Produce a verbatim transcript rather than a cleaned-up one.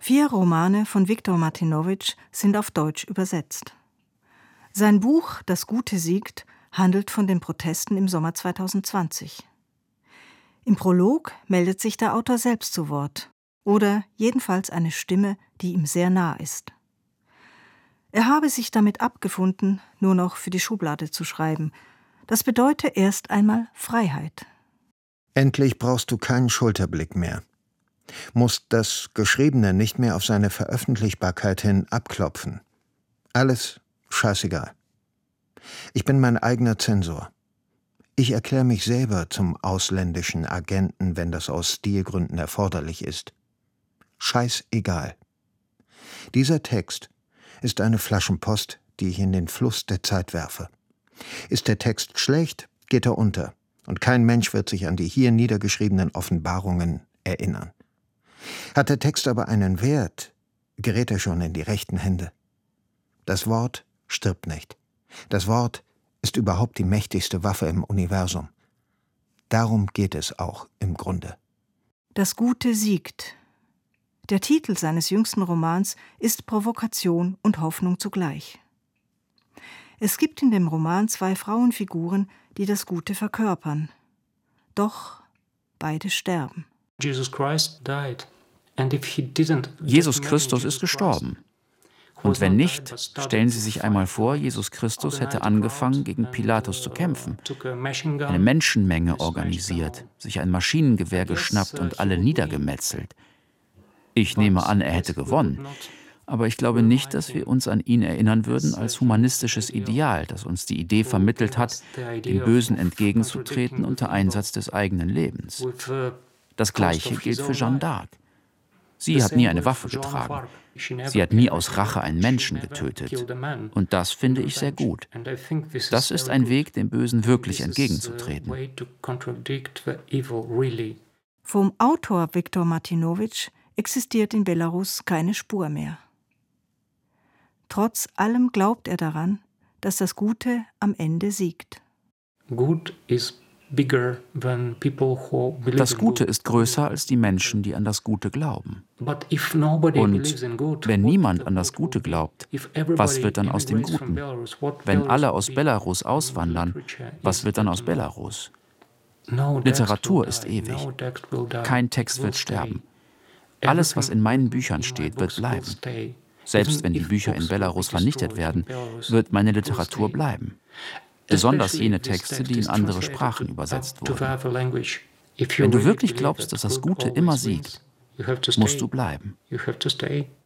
Vier Romane von Wiktor Martinowitsch sind auf Deutsch übersetzt. Sein Buch »Das Gute siegt« handelt von den Protesten im Sommer zweitausendzwanzig. Im Prolog meldet sich der Autor selbst zu Wort, oder jedenfalls eine Stimme, die ihm sehr nah ist. Er habe sich damit abgefunden, nur noch für die Schublade zu schreiben. Das bedeute erst einmal Freiheit. Endlich brauchst du keinen Schulterblick mehr. Musst das Geschriebene nicht mehr auf seine Veröffentlichbarkeit hin abklopfen. Alles scheißegal. Ich bin mein eigener Zensor. Ich erkläre mich selber zum ausländischen Agenten, wenn das aus Stilgründen erforderlich ist. Scheißegal. Dieser Text ist eine Flaschenpost, die ich in den Fluss der Zeit werfe. Ist der Text schlecht, geht er unter, und kein Mensch wird sich an die hier niedergeschriebenen Offenbarungen erinnern. Hat der Text aber einen Wert, gerät er schon in die rechten Hände. Das Wort stirbt nicht. Das Wort ist überhaupt die mächtigste Waffe im Universum. Darum geht es auch im Grunde. Das Gute siegt. Der Titel seines jüngsten Romans ist Provokation und Hoffnung zugleich. Es gibt in dem Roman zwei Frauenfiguren, die das Gute verkörpern. Doch beide sterben. Jesus Christus ist gestorben. Und wenn nicht, stellen Sie sich einmal vor, Jesus Christus hätte angefangen, gegen Pilatus zu kämpfen, eine Menschenmenge organisiert, sich ein Maschinengewehr geschnappt und alle niedergemetzelt. Ich nehme an, er hätte gewonnen. Aber ich glaube nicht, dass wir uns an ihn erinnern würden als humanistisches Ideal, das uns die Idee vermittelt hat, dem Bösen entgegenzutreten unter Einsatz des eigenen Lebens. Das Gleiche gilt für Jeanne d'Arc. Sie hat nie eine Waffe getragen. Sie hat nie aus Rache einen Menschen getötet. Und das finde ich sehr gut. Das ist ein Weg, dem Bösen wirklich entgegenzutreten. Vom Autor Wiktor Martinowitsch existiert in Belarus keine Spur mehr. Trotz allem glaubt er daran, dass das Gute am Ende siegt. Das Gute ist größer als die Menschen, die an das Gute glauben. Und wenn niemand an das Gute glaubt, was wird dann aus dem Guten? Wenn alle aus Belarus auswandern, was wird dann aus Belarus? Literatur ist ewig. Kein Text wird sterben. Alles, was in meinen Büchern steht, wird bleiben. Selbst wenn die Bücher in Belarus vernichtet werden, wird meine Literatur bleiben. Besonders jene Texte, die in andere Sprachen übersetzt wurden. Wenn du wirklich glaubst, dass das Gute immer siegt, musst du bleiben.